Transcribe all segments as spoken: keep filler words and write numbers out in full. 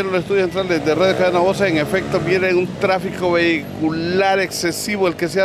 compañeros del estudio central de Radio Cadena Voz, en efecto viene un tráfico vehicular excesivo el que se ha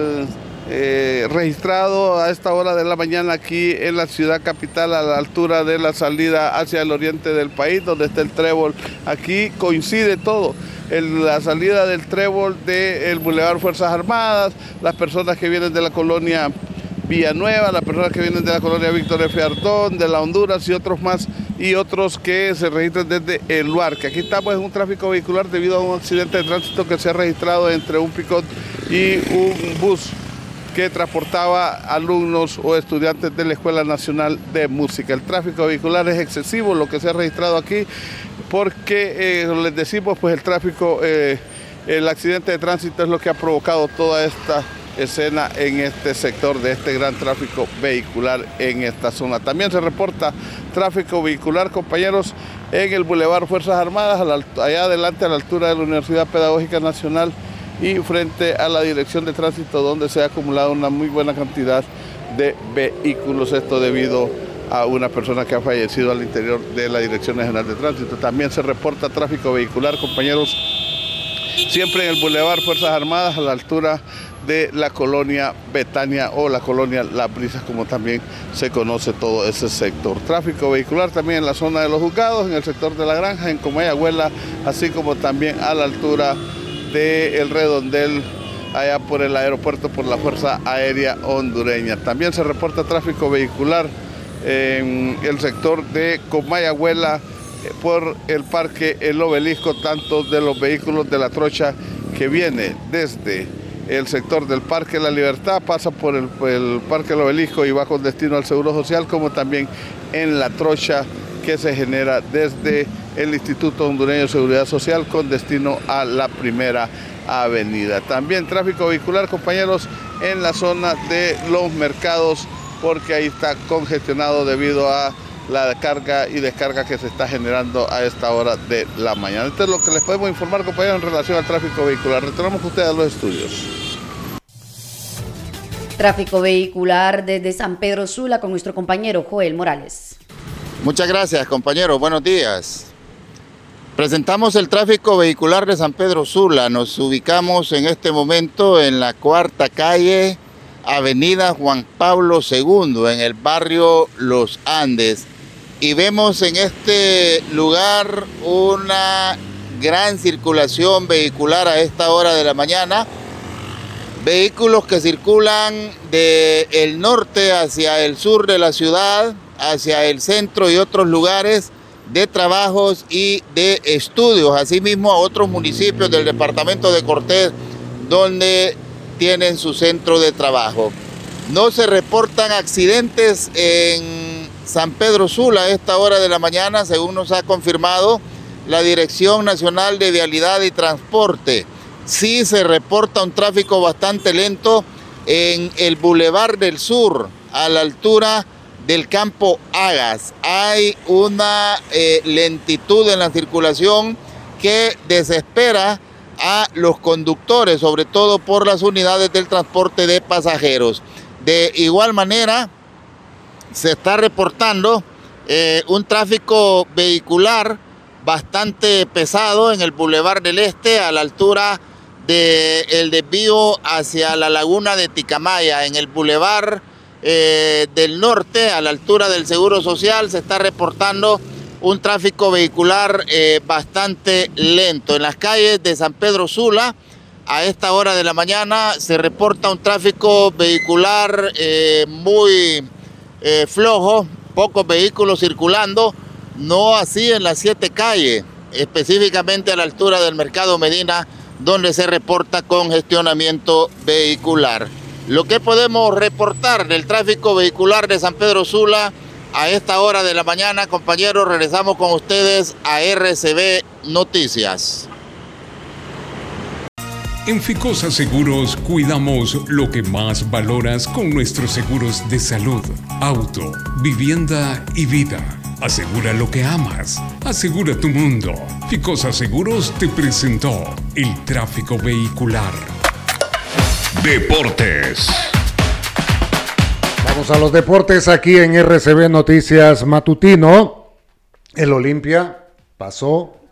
eh, registrado a esta hora de la mañana aquí en la ciudad capital, a la altura de la salida hacia el oriente del país, donde está el Trébol. Aquí coincide todo. El, la salida del Trébol del Boulevard Fuerzas Armadas, las personas que vienen de la colonia Villanueva, las personas que vienen de la colonia Víctor F. Ardón, de la Honduras y otros más, y otros que se registran desde el Luarque. Aquí estamos en un tráfico vehicular debido a un accidente de tránsito que se ha registrado entre un pick-up y un bus que transportaba alumnos o estudiantes de la Escuela Nacional de Música. El tráfico vehicular es excesivo, lo que se ha registrado aquí, porque eh, les decimos, pues el tráfico, eh, el accidente de tránsito es lo que ha provocado toda esta escena en este sector de este gran tráfico vehicular en esta zona. También se reporta tráfico vehicular, compañeros, en el Boulevard Fuerzas Armadas, a la, allá adelante a la altura de la Universidad Pedagógica Nacional y frente a la Dirección de Tránsito, donde se ha acumulado una muy buena cantidad de vehículos, esto debido a una persona que ha fallecido al interior de la Dirección Nacional de Tránsito. También se reporta tráfico vehicular, compañeros, siempre en el Boulevard Fuerzas Armadas, a la altura de la colonia Betania o la colonia Las Brisas, como también se conoce todo ese sector. Tráfico vehicular también en la zona de los juzgados, en el sector de la Granja, en Comayagüela, así como también a la altura del Redondel, allá por el aeropuerto, por la Fuerza Aérea Hondureña. También se reporta tráfico vehicular en el sector de Comayagüela, por el Parque El Obelisco, tanto de los vehículos de la trocha que viene desde el sector del Parque La Libertad, pasa por el, el Parque El Obelisco y va con destino al Seguro Social, como también en la trocha que se genera desde el Instituto Hondureño de Seguridad Social con destino a la Primera Avenida. También tráfico vehicular, compañeros, en la zona de los mercados, porque ahí está congestionado debido a la carga y descarga que se está generando a esta hora de la mañana. Esto es lo que les podemos informar, compañeros, en relación al tráfico vehicular. Retornamos con ustedes a los estudios. Tráfico vehicular desde San Pedro Sula con nuestro compañero Joel Morales. Muchas gracias, compañeros. Buenos días. Presentamos el tráfico vehicular de San Pedro Sula. Nos ubicamos en este momento en la cuarta calle, avenida Juan Pablo segundo, en el barrio Los Andes. Y vemos en este lugar una gran circulación vehicular a esta hora de la mañana. Vehículos que circulan del norte hacia el sur de la ciudad, hacia el centro y otros lugares de trabajos y de estudios, asimismo a otros municipios del departamento de Cortés donde tienen su centro de trabajo. No se reportan accidentes en San Pedro Sula a esta hora de la mañana, según nos ha confirmado la Dirección Nacional de Vialidad y Transporte. Sí se reporta un tráfico bastante lento en el Boulevard del Sur, a la altura del Campo Agas. Hay una eh, lentitud en la circulación que desespera a los conductores, sobre todo por las unidades del transporte de pasajeros. De igual manera, se está reportando eh, un tráfico vehicular bastante pesado en el Boulevard del Este, a la altura del desvío hacia la laguna de Ticamaya. En el Boulevard eh, del Norte, a la altura del Seguro Social, se está reportando un tráfico vehicular eh, bastante lento. En las calles de San Pedro Sula, a esta hora de la mañana, se reporta un tráfico vehicular eh, muy eh, flojo, pocos vehículos circulando, no así en las siete calles, específicamente a la altura del Mercado Medina, donde se reporta congestionamiento vehicular. Lo que podemos reportar del tráfico vehicular de San Pedro Sula a esta hora de la mañana, compañeros, regresamos con ustedes a R C B Noticias. En Ficosa Seguros cuidamos lo que más valoras con nuestros seguros de salud, auto, vivienda y vida. Asegura lo que amas. Asegura tu mundo. Ficosa Seguros te presentó el tráfico vehicular. Deportes. Vamos a los deportes aquí en R C B Noticias Matutino. El Olimpia pasó